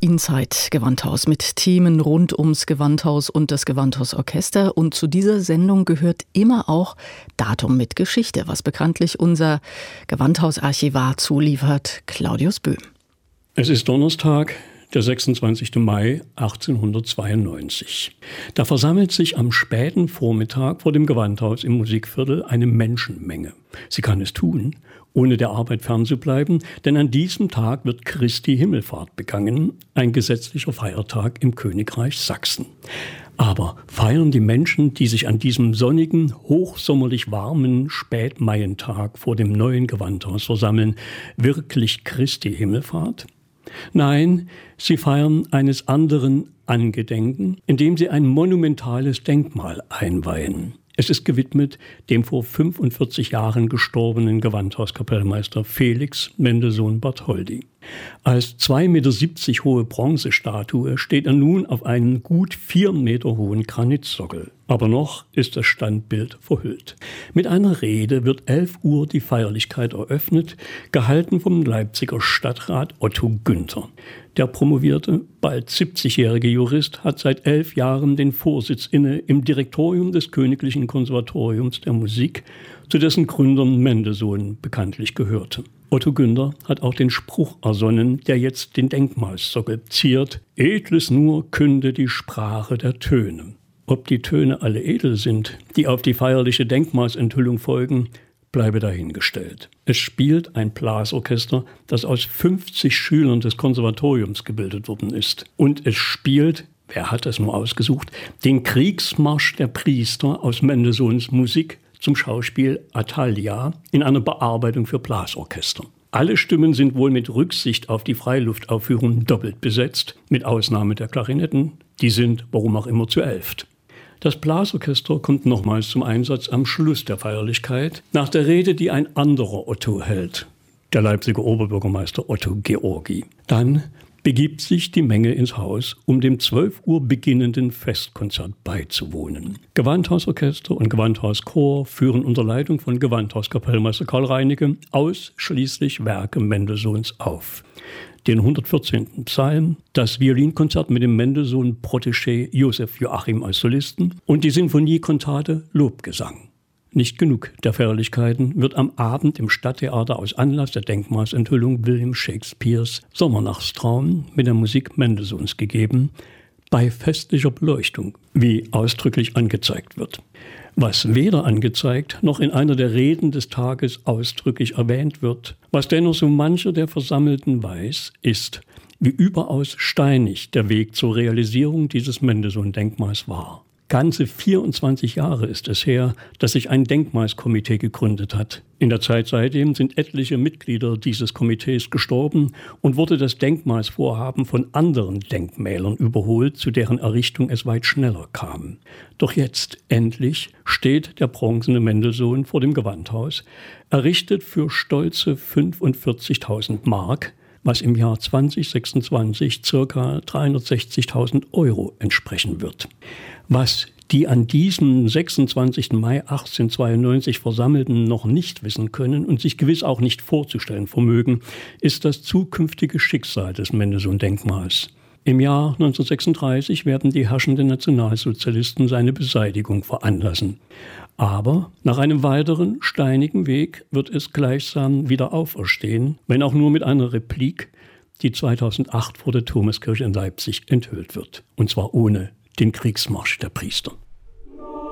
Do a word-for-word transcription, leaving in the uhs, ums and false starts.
Inside Gewandhaus mit Themen rund ums Gewandhaus und das Gewandhausorchester. Und zu dieser Sendung gehört immer auch Datum mit Geschichte, was bekanntlich unser Gewandhausarchivar zuliefert, Claudius Böhm. Es ist Donnerstag, der sechsundzwanzigster Mai achtzehnhundertzweiundneunzig. Da versammelt sich am späten Vormittag vor dem Gewandhaus im Musikviertel eine Menschenmenge. Sie kann es tun, ohne der Arbeit fernzubleiben, denn an diesem Tag wird Christi Himmelfahrt begangen, ein gesetzlicher Feiertag im Königreich Sachsen. Aber feiern die Menschen, die sich an diesem sonnigen, hochsommerlich warmen Spätmaientag vor dem neuen Gewandhaus versammeln, wirklich Christi Himmelfahrt? Nein, sie feiern eines anderen Angedenken, indem sie ein monumentales Denkmal einweihen. Es ist gewidmet dem vor fünfundvierzig Jahren gestorbenen Gewandhauskapellmeister Felix Mendelssohn Bartholdy. Als zwei Meter siebzig hohe Bronzestatue steht er nun auf einem gut vier Meter hohen Granitsockel. Aber noch ist das Standbild verhüllt. Mit einer Rede wird elf Uhr die Feierlichkeit eröffnet, gehalten vom Leipziger Stadtrat Otto Günther. Der promovierte, bald siebzigjährige Jurist hat seit elf Jahren den Vorsitz inne im Direktorium des Königlichen Konservatoriums der Musik, zu dessen Gründern Mendelssohn bekanntlich gehörte. Otto Günther hat auch den Spruch ersonnen, der jetzt den Denkmalssockel ziert: Edles nur künde die Sprache der Töne. Ob die Töne alle edel sind, die auf die feierliche Denkmalsenthüllung folgen, bleibe dahingestellt. Es spielt ein Blasorchester, das aus fünfzig Schülern des Konservatoriums gebildet worden ist. Und es spielt, wer hat das nur ausgesucht, den Kriegsmarsch der Priester aus Mendelssohns Musik zum Schauspiel Atalia in einer Bearbeitung für Blasorchester. Alle Stimmen sind wohl mit Rücksicht auf die Freiluftaufführung doppelt besetzt, mit Ausnahme der Klarinetten. Die sind, warum auch immer, zu elft. Das Blasorchester kommt nochmals zum Einsatz am Schluss der Feierlichkeit, nach der Rede, die ein anderer Otto hält, der Leipziger Oberbürgermeister Otto Georgi. Dann begibt sich die Menge ins Haus, um dem zwölf Uhr beginnenden Festkonzert beizuwohnen. Gewandhausorchester und Gewandhauschor führen unter Leitung von Gewandhauskapellmeister Karl Reinecke ausschließlich Werke Mendelssohns auf. Den hundertvierzehnten Psalm, das Violinkonzert mit dem Mendelssohn-Protégé Josef Joachim als Solisten und die Sinfoniekantate Lobgesang. Nicht genug der Feierlichkeiten wird am Abend im Stadttheater aus Anlass der Denkmalsenthüllung William Shakespeares Sommernachtstraum mit der Musik Mendelssohns gegeben, bei festlicher Beleuchtung, wie ausdrücklich angezeigt wird. Was weder angezeigt noch in einer der Reden des Tages ausdrücklich erwähnt wird, was dennoch so mancher der Versammelten weiß, ist, wie überaus steinig der Weg zur Realisierung dieses Mendelssohn-Denkmals war. Ganze vierundzwanzig Jahre ist es her, dass sich ein Denkmalskomitee gegründet hat. In der Zeit seitdem sind etliche Mitglieder dieses Komitees gestorben und wurde das Denkmalsvorhaben von anderen Denkmälern überholt, zu deren Errichtung es weit schneller kam. Doch jetzt, endlich, steht der bronzene Mendelssohn vor dem Gewandhaus, errichtet für stolze fünfundvierzigtausend Mark, was im Jahr zweitausendsechsundzwanzig ca. dreihundertsechzigtausend Euro entsprechen wird. Was die an diesem sechsundzwanzigsten Mai achtzehnhundertzweiundneunzig Versammelten noch nicht wissen können und sich gewiss auch nicht vorzustellen vermögen, ist das zukünftige Schicksal des Mendelssohn-Denkmals. Im Jahr neunzehnhundertsechsunddreißig werden die herrschenden Nationalsozialisten seine Beseitigung veranlassen. Aber nach einem weiteren steinigen Weg wird es gleichsam wieder auferstehen, wenn auch nur mit einer Replik, die zweitausendacht vor der Thomaskirche in Leipzig enthüllt wird. Und zwar ohne den Kriegsmarsch der Priester.